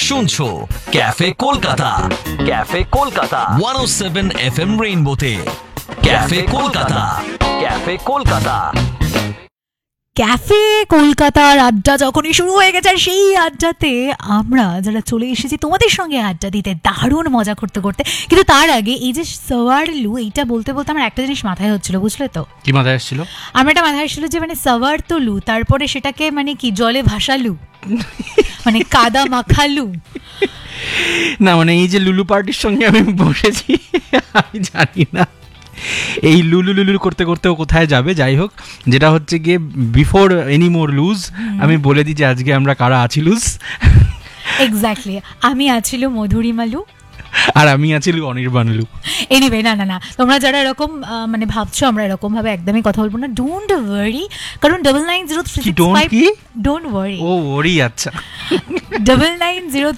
শুনছো cafe Kolkata, cafe Kolkata 107 FM রেইনবোতে। Cafe Kolkata, cafe Kolkata. Cafe কলকাতার আড্ডা যখনই শুরু হয়ে গেছে, আর সেই আড্ডাতে আমরা যারা চলে এসেছি তোমাদের সঙ্গে আড্ডা দিতে, দারুণ মজা করতে করতে। কিন্তু তার আগে এই যে সওয়ারলু, এইটা বলতে বলতে আমার একটা জিনিস মাথায় হচ্ছিল, বুঝলে তো? কি মাথায় আসছিল? আমার একটা মাথায় আসছিল যে মানে সওয়ার তো লু, তারপরে সেটাকে মানে কি জলে ভাসালু, মানে কাদা মাখালু। না মানে এই যে লুলু পার্টির সঙ্গে আমি বসেছি, আমি জানি না এই লুলু লুলু করতে করতেও কোথায় যাবে। যাই হোক, যেটা হচ্ছে গিয়ে বিফোর এনি মোর লুজ, আমি বলে দিই যে আজকে আমরা কারা আছি লুজ। এক্স্যাক্টলি, আমি আছিল মধুরিমালু আর আমি আছি অনির্বাণলু। এনিওয়ে, না না না, তোমরা যারা এরকম মানে ভাবছো আমরা এরকম ভাবে একদমই কথা বলবো না, ডোন্ট ওয়ারি, কারণ 990365 ডোন্ট ওয়ারি। ও ওরি, আচ্ছা। 990365